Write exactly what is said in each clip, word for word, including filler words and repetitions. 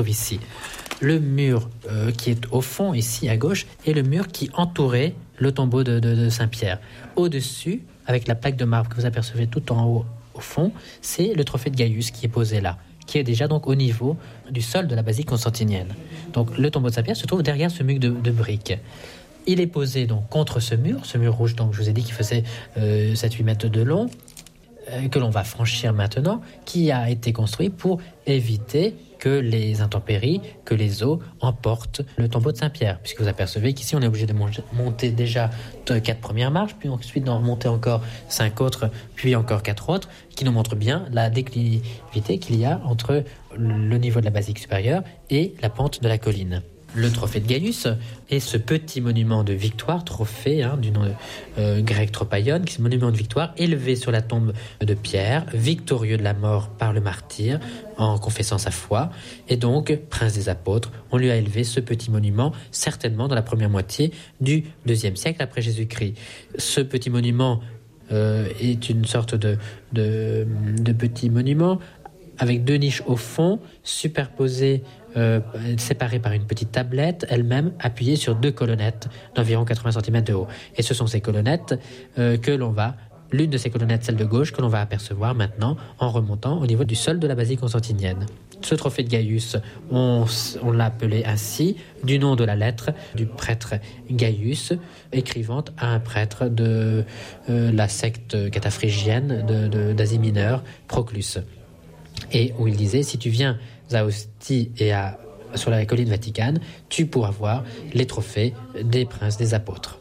ici. Le mur euh, qui est au fond, ici à gauche, est le mur qui entourait le tombeau de, de, de Saint-Pierre. Au-dessus, avec la plaque de marbre que vous apercevez tout en haut, au fond, c'est le trophée de Gaius qui est posé là, qui est déjà donc au niveau du sol de la basilique constantinienne. Donc le tombeau de Saint-Pierre se trouve derrière ce mur de, de briques. Il est posé donc contre ce mur, ce mur rouge, donc je vous ai dit qu'il faisait euh, sept à huit mètres de long, euh, que l'on va franchir maintenant, qui a été construit pour éviter que les intempéries, que les eaux emportent le tombeau de Saint-Pierre. Puisque vous apercevez qu'ici, on est obligé de monter déjà quatre premières marches, puis ensuite d'en remonter encore cinq autres, puis encore quatre autres, qui nous montrent bien la déclivité qu'il y a entre le niveau de la basilique supérieure et la pente de la colline. Le trophée de Gaius est ce petit monument de victoire, trophée hein, du nom euh, grec tropaion, qui est ce monument de victoire élevé sur la tombe de Pierre, victorieux de la mort par le martyr, en confessant sa foi. Et donc, prince des apôtres, on lui a élevé ce petit monument, certainement dans la première moitié du deuxième siècle après Jésus-Christ. Ce petit monument euh, est une sorte de, de, de petit monument avec deux niches au fond, superposées, euh, séparées par une petite tablette, elle-même appuyée sur deux colonnettes d'environ quatre-vingts centimètres de haut. Et ce sont ces colonnettes euh, que l'on va, l'une de ces colonnettes, celle de gauche, que l'on va apercevoir maintenant en remontant au niveau du sol de la basilique constantinienne. Ce trophée de Gaius, on, on l'a appelé ainsi, du nom de la lettre du prêtre Gaius, écrivant à un prêtre de euh, la secte cataphrygienne de, de, d'Asie mineure, Proclus. Et où il disait, si tu viens à Ostie et à, sur la colline Vaticane, tu pourras voir les trophées des princes des apôtres.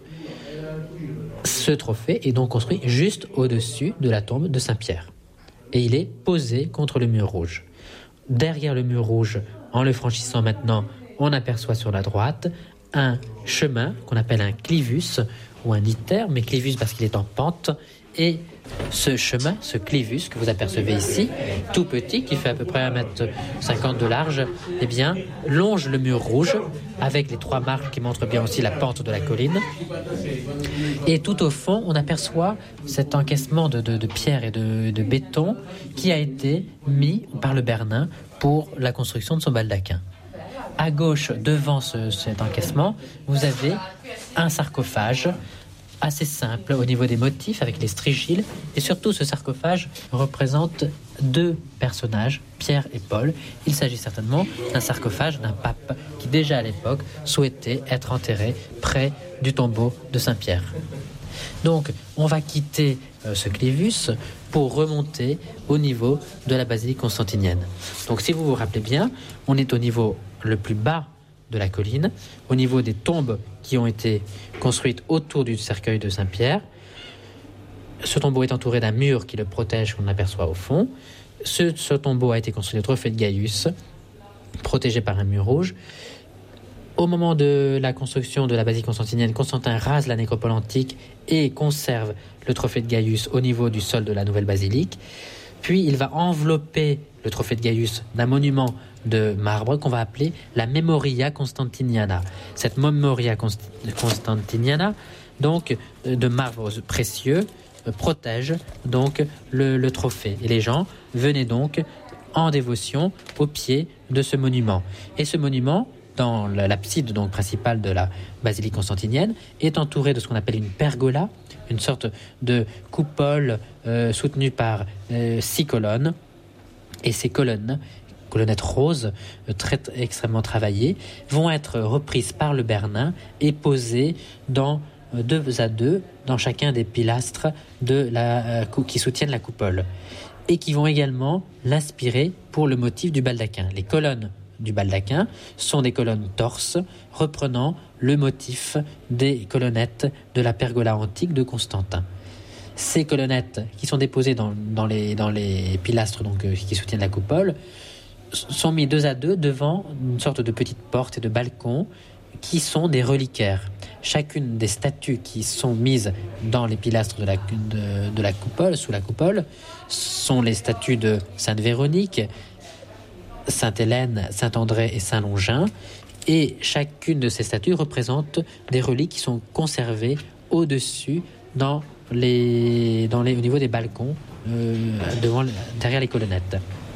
Ce trophée est donc construit juste au-dessus de la tombe de Saint-Pierre. Et il est posé contre le mur rouge. Derrière le mur rouge, en le franchissant maintenant, on aperçoit sur la droite un chemin qu'on appelle un clivus ou un iter, mais clivus parce qu'il est en pente. Et ce chemin, ce clivus que vous apercevez ici, tout petit, qui fait à peu près un mètre cinquante de large, eh bien, longe le mur rouge avec les trois marches qui montrent bien aussi la pente de la colline. Et tout au fond, on aperçoit cet encaissement de, de, de pierre et de, de béton qui a été mis par le Bernin pour la construction de son baldaquin. À gauche, devant ce, cet encaissement, vous avez un sarcophage assez simple au niveau des motifs avec les strigiles, et surtout ce sarcophage représente deux personnages, Pierre et Paul. Il s'agit certainement d'un sarcophage d'un pape qui déjà à l'époque souhaitait être enterré près du tombeau de Saint-Pierre. Donc on va quitter euh, ce clivus pour remonter au niveau de la basilique constantinienne. Donc si vous vous rappelez bien, on est au niveau le plus bas de la colline, au niveau des tombes qui ont été construites autour du cercueil de Saint-Pierre. Ce tombeau est entouré d'un mur qui le protège, qu'on aperçoit au fond. Ce, ce tombeau a été construit au trophée de Gaius, protégé par un mur rouge. Au moment de la construction de la basilique constantinienne, Constantin rase la nécropole antique et conserve le trophée de Gaius au niveau du sol de la nouvelle basilique. Puis il va envelopper le trophée de Gaius d'un monument de marbre qu'on va appeler la Memoria Constantiniana. Cette Memoria Constantiniana, donc de marbre précieux, protège donc le, le trophée. Et les gens venaient donc en dévotion au pied de ce monument. Et ce monument, dans l'abside donc principale de la basilique constantinienne, est entouré de ce qu'on appelle une pergola, une sorte de coupole euh, soutenue par euh, six colonnes. Et ces colonnes, colonnettes roses, très, extrêmement travaillées, vont être reprises par le Bernin et posées dans, deux à deux dans chacun des pilastres de la, euh, qui soutiennent la coupole, et qui vont également l'inspirer pour le motif du baldaquin. Les colonnes du baldaquin sont des colonnes torses reprenant le motif des colonnettes de la pergola antique de Constantin. Ces colonnettes qui sont déposées dans, dans, les, dans les pilastres donc, euh, qui soutiennent la coupole sont mis deux à deux devant une sorte de petite porte et de balcon qui sont des reliquaires. Chacune des statues qui sont mises dans les pilastres de la, de, de la coupole, sous la coupole, sont les statues de Sainte Véronique, Sainte Hélène, Saint André et Saint Longin. Et chacune de ces statues représente des reliques qui sont conservées au-dessus, dans les, dans les, au niveau des balcons, euh, devant, derrière les colonnettes.